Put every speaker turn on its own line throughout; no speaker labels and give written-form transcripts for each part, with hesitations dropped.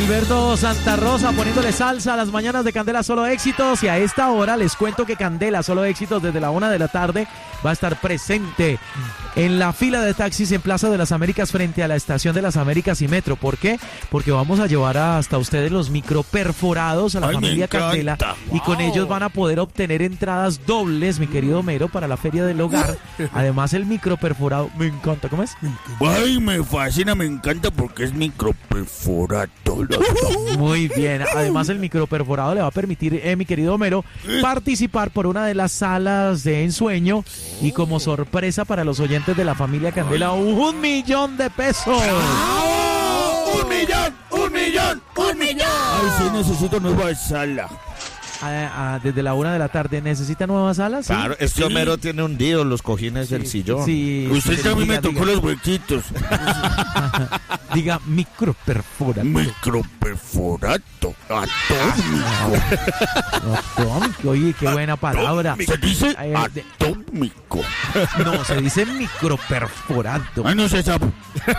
Gilberto Santa Rosa poniéndole salsa a las mañanas de Candela Solo Éxitos. Y a esta hora les cuento que Candela Solo Éxitos desde la 1 de la tarde va a estar presente en la fila de taxis en Plaza de las Américas frente a la Estación de las Américas y Metro. ¿Por qué? Porque vamos a llevar hasta ustedes los microperforados a la familia Candela y con ellos van a poder obtener entradas dobles, mi querido Mero, para la Feria del Hogar. Además el microperforado, me encanta, ¿cómo es?
Ay, me fascina, me encanta porque es microperforado.
Muy bien, además el microperforado le va a permitir, mi querido Homero, participar por una de las salas de ensueño y como sorpresa para los oyentes de la familia Candela, $1.000.000 de pesos.
¡Un millón! Ay, sí, necesito nueva sala.
Desde la 1 de la tarde, ¿necesita nuevas salas? ¿Sí?
Claro, este Homero tiene hundidos los cojines del sillón.
Sí,
Usted también me tocó los huequitos.
Diga microperforado.
Microperforato.
Atómico. Oye, qué buena palabra.
Se dice atómico.
No, se dice microperforado.
Ay, no se sabe.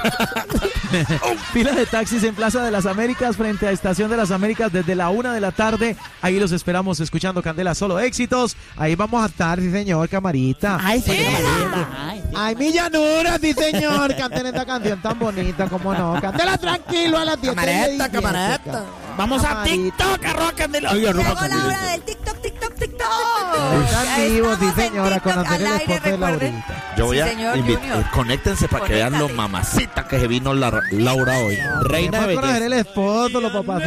Fila de taxis en Plaza de las Américas frente a Estación de las Américas desde la 1 de la tarde. Ahí los esperamos escuchando Candela Solo Éxitos. Ahí vamos a estar, sí señor, camarita.
Ay, sí,
Ay, mi llanura, sí señor. Canten esta canción tan bonita, como no. Cántela tranquilo a las 10.
camareta. Vamos a TikTok, arroba Candela.
Ay, arroba
Llegó la
Candela.
hora del TikTok.
Están vivos, sí
Estamos en
señora, con
TikTok
hacer
al
el
aire,
esposo de
recuerden.
Laurita.
Yo voy
Sí,
a
señor,
invitar,
Junior.
conéctense para que vean lo
Conéctate.
mamacita que se vino Laura hoy. Reina de
Queremos conocer
belleza.
el esposo, los papás.